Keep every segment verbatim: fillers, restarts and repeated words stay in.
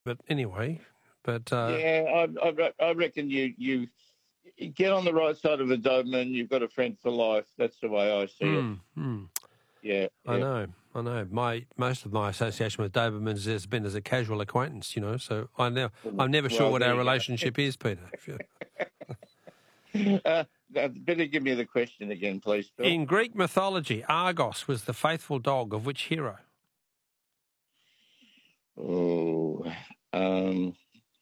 But anyway, but uh, Yeah, I, I, I reckon you, you get on the right side of a Doberman, you've got a friend for life. That's the way I see mm, it. mm, Yeah, I yeah. know, I know. My most of my association with Dobermans has been as a casual acquaintance, you know. So I never, I'm never sure Well, what there our you go. relationship is, Peter. If you- Uh, better give me the question again, please, Phil. In Greek mythology, Argos was the faithful dog of which hero? Oh, um,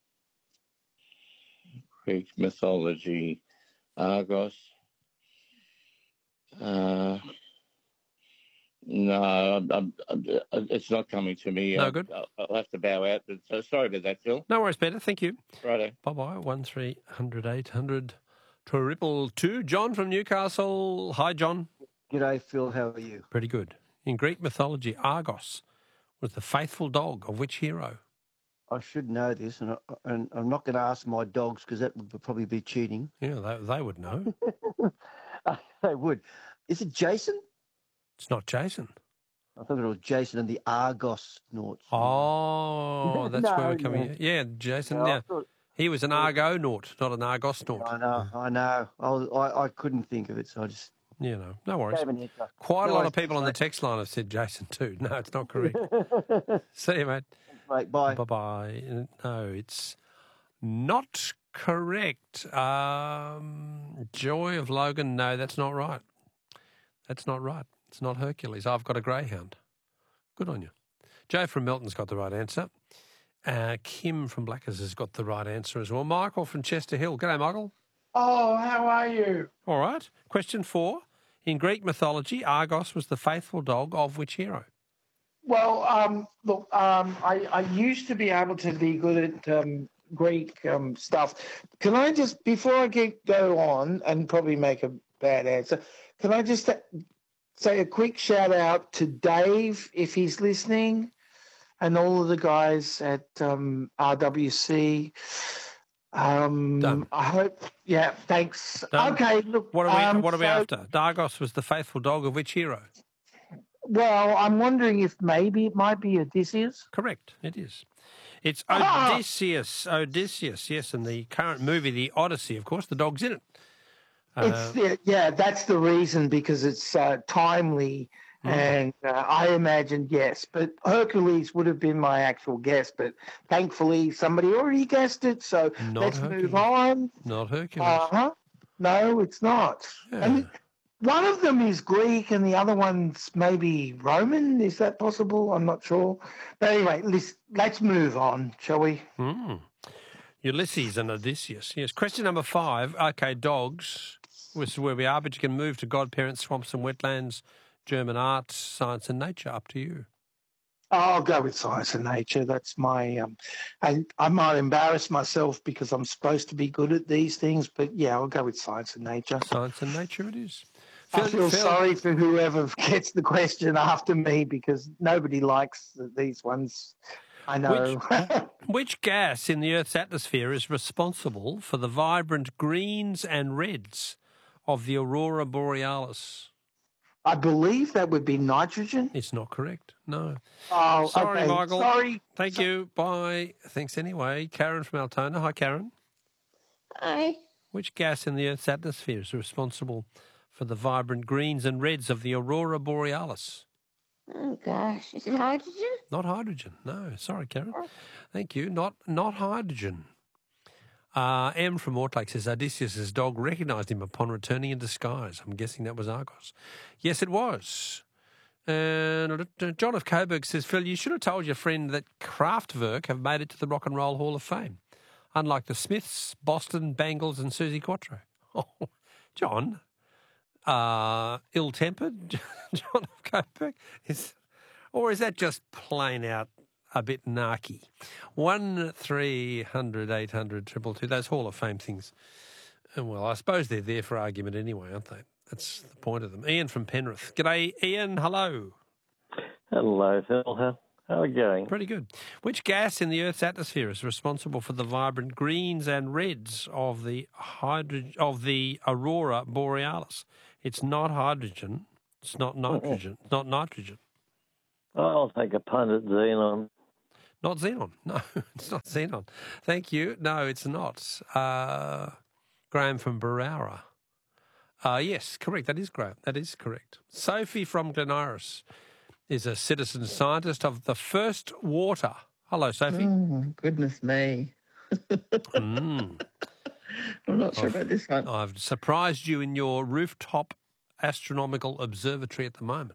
Greek mythology, Argos. Uh, no, I'm, I'm, I'm, it's not coming to me. No I'll, good. I'll have to bow out. But so sorry about that, Phil. No worries, Peter. Thank you. Righto. Bye bye. One three hundred eight hundred triple two. John from Newcastle. Hi, John. G'day, Phil. How are you? Pretty good. In Greek mythology, Argos was the faithful dog of which hero? I should know this, and, I, and I'm not going to ask my dogs because that would probably be cheating. Yeah, they, they would know. They would. Is it Jason? It's not Jason. I thought it was Jason and the Argos Nauts. Oh, that's No, where we're coming. no. in. Yeah, Jason. No, I Yeah, thought- he was an Argonaut, not an Argosnaut. I know, I know. I, was, I, I couldn't think of it, so I just You know, no worries. gave an answer. Quite a No lot worries, of people on the mate. text line have said Jason too. No, it's not correct. See you, mate. Mate, bye. Bye bye. No, it's not correct. Um, Joy of Logan. No, that's not right. That's not right. It's not Hercules. I've got a greyhound. Good on you. Joe from Melton's got the right answer. Uh, Kim from Blackers has got the right answer as well. Michael from Chester Hill. G'day, Michael. Oh, how are you? All right. Question four. In Greek mythology, Argos was the faithful dog of which hero? Well, um, look, um, I, I used to be able to be good at um, Greek um, stuff. Can I just, before I get go on and probably make a bad answer, can I just say a quick shout out to Dave if he's listening, and all of the guys at um, R W C. Um, Done. I hope. Yeah, thanks. Done. Okay, look. What are we? um, what are we so- after? Argos was the faithful dog of which hero? Well, I'm wondering if maybe it might be Odysseus. Correct. It is. It's Ah! Odysseus. Odysseus. Yes, and the current movie, The Odyssey. Of course, the dog's in it. It's Uh, yeah, yeah, that's the reason, because it's uh, timely, Mm. and uh, I imagine yes. But Hercules would have been my actual guess, but thankfully somebody already guessed it. So Not let's Hercules. move on. not Hercules. Uh huh. No, it's not. Yeah. And one of them is Greek, and the other one's maybe Roman. Is that possible? I'm not sure. But anyway, let's let's move on, shall we? Mm. Ulysses and Odysseus. Yes. Question number five. Okay, dogs. This is where we are, but you can move to godparents, swamps and wetlands, German art, science and nature. Up to you. I'll go with science and nature. That's my. Um, I I might embarrass myself because I'm supposed to be good at these things, but yeah, I'll go with science and nature. Science and nature it is. I Phil- feel Phil- sorry for whoever gets the question after me because nobody likes these ones. I know. Which gas in the Earth's atmosphere is responsible for the vibrant greens and reds of the aurora borealis? I believe that would be nitrogen. It's not correct. No. Oh, Sorry, okay. Michael. Sorry. Thank you. Bye. Thanks anyway. Karen from Altona. Hi, Karen. Hi. Which gas in the Earth's atmosphere is responsible for the vibrant greens and reds of the aurora borealis? Oh gosh, is it hydrogen? Not hydrogen. No. Sorry, Karen. Thank you. Not not hydrogen. Uh, M from Mortlake says Odysseus' dog recognised him upon returning in disguise. I'm guessing that was Argos. Yes, it was. And John of Coburg says, Phil, you should have told your friend that Kraftwerk have made it to the Rock and Roll Hall of Fame, unlike the Smiths, Boston, Bangles and Susie Quattro. Oh, John, uh, ill-tempered, John of Coburg? Is, or is that just plain out a bit narky? One three hundred eight hundred triple two. Those Hall of Fame things. And well, I suppose they're there for argument anyway, aren't they? That's the point of them. Ian from Penrith. G'day, Ian. Hello. Hello, Phil. How, how are you going? Pretty good. Which gas in the Earth's atmosphere is responsible for the vibrant greens and reds of the hydro- of the aurora borealis? It's not hydrogen. It's not nitrogen. It's not nitrogen. I'll take a punt at xenon. Not xenon. No, it's not xenon. Thank you. No, it's not. Uh, Graham from Barowra. Uh, yes, correct. That is Graham. That is correct. Sophie from Glen Iris is a citizen scientist of the First Water. Hello, Sophie. Oh, goodness me. Mm. I'm not sure I've- about this one. I've surprised you in your rooftop astronomical observatory at the moment.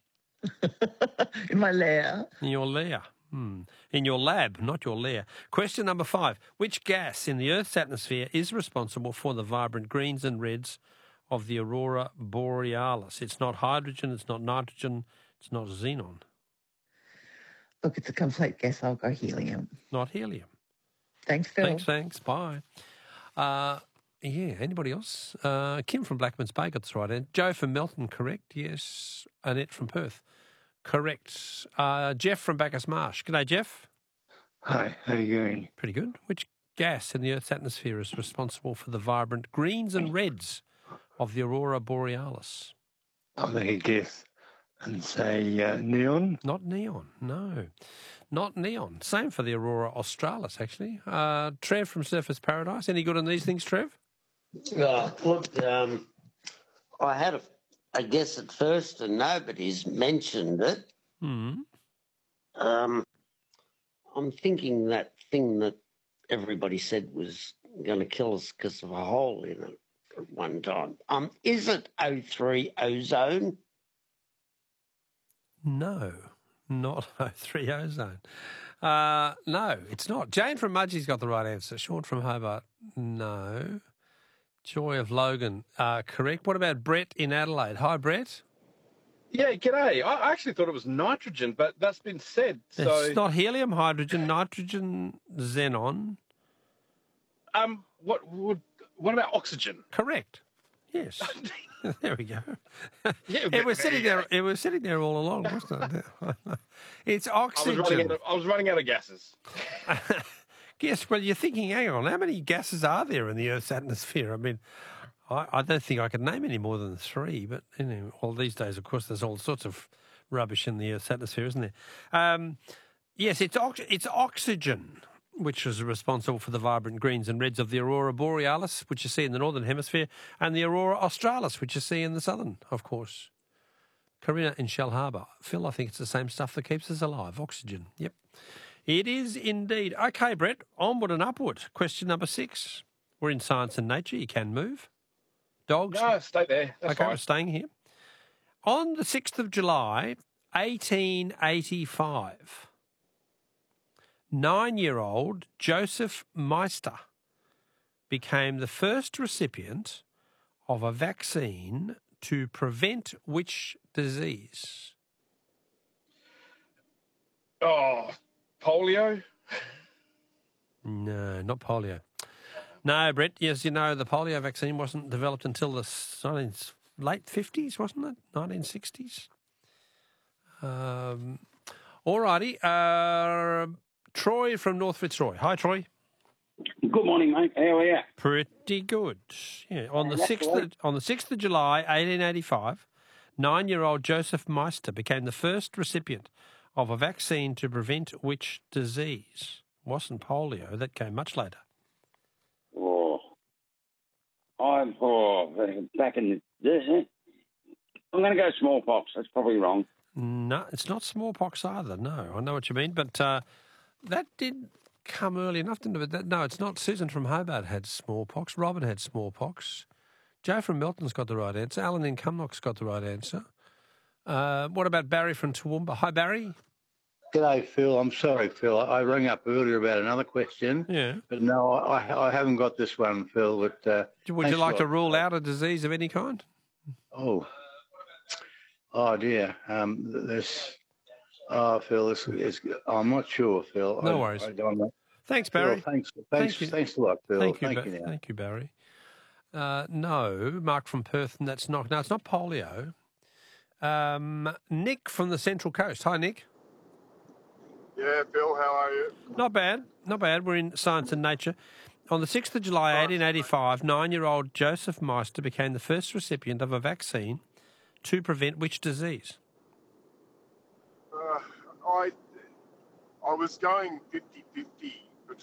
In my lair. In your lair. Hmm. In your lab, not your lair. Question number five. Which gas in the Earth's atmosphere is responsible for the vibrant greens and reds of the aurora borealis? It's not hydrogen, it's not nitrogen, it's not xenon, Look, it's a complete guess. I'll go helium. not helium. Thanks, Phil. Thanks, thanks. Bye. Uh, yeah, anybody else? Uh, Kim from Blackman's Bay got this right. And Joe from Melton, correct? Yes. Annette from Perth, correct. Uh, Jeff from Bacchus Marsh. G'day, Jeff. Hi, how are you going? Pretty good. Which gas in the Earth's atmosphere is responsible for the vibrant greens and reds of the aurora borealis? I'll make a guess and say uh, neon. Not neon, no. Not neon. Same for the aurora australis, actually. Uh, Trev from Surfers Paradise. Any good on these things, Trev? Uh, look, um, I had a, a guess at first and nobody's mentioned it. Hmm. Um, I'm thinking that thing that everybody said was going to kill us because of a hole in it at one time. Um, is it O three ozone? No, not O three ozone. Uh, no, it's not. Jane from Mudgee's got the right answer. Sean from Hobart, no. Joy of Logan, uh, correct. What about Brett in Adelaide? Hi, Brett. Yeah, g'day. I actually thought it was nitrogen, but that's been said. So, It's not helium, hydrogen, nitrogen, xenon. um, what would what about oxygen? Correct. Yes. There we go. Yeah, It was there sitting you go. there. It was sitting there all along, wasn't it? It's I was running oxygen. out of, I was running out of gases. Yes, well, you're thinking, hang on, how many gases are there in the Earth's atmosphere? I mean, I, I don't think I could name any more than three, but you know, well, these days, of course, there's all sorts of rubbish in the Earth's atmosphere, isn't there? Um, yes, it's ox- it's oxygen, which is responsible for the vibrant greens and reds of the aurora borealis, which you see in the northern hemisphere, and the aurora australis, which you see in the southern, of course. Corinna in Shell Harbour. Phil, I think it's the same stuff that keeps us alive, oxygen. Yep. It is indeed. Okay, Brett, onward and upward. Question number six. We're in Science and Nature. You can move. Dogs. No, stay there. That's okay, fine. we're staying here. On the sixth of July, eighteen eighty-five, nine-year-old Joseph Meister became the first recipient of a vaccine to prevent which disease? Oh, polio. No, not polio. No, Brett, yes, you know, the polio vaccine wasn't developed until the nineteen, late fifties, wasn't it? nineteen sixties. Um, all righty. Uh, Troy from North Fitzroy. Hi, Troy. Good morning, mate. How are you? Pretty good. Yeah, on the that's sixth right. of, on the sixth of July, eighteen eighty-five, nine-year-old Joseph Meister became the first recipient of a vaccine to prevent which disease? Wasn't polio. That came much later. Oh, I'm oh, back in the. I'm going to go smallpox. That's probably wrong. No, it's not smallpox either. No, I know what you mean, but uh, that did come early enough, didn't it? That, no, it's not. Susan from Hobart had smallpox. Robin had smallpox. Joe from Melton's got the right answer. Alan in Cumnock's got the right answer. Uh, what about Barry from Toowoomba? Hi, Barry. G'day, Phil. I'm sorry, Phil. I I rang up earlier about another question. Yeah. But no, I, I haven't got this one, Phil. But uh, Would thanks you a like to lot. rule out a disease of any kind? Oh, oh dear. Um, this. Oh, Phil, this is. I'm not sure, Phil. No I, worries. I don't know. Thanks, Phil, Barry. thanks, Thank thanks, you. thanks a lot, Phil. Thank you, Thank Ba- you. Now. Thank you, Barry. Uh, no, Mark from Perth, and that's not. No, it's not polio. Um, Nick from the Central Coast. Hi, Nick. Yeah, Bill, how are you? Not bad, not bad. We're in Science and Nature. On the sixth of July, eighteen eighty-five, nine-year-old Joseph Meister became the first recipient of a vaccine to prevent which disease? Uh, I I was going fifty-fifty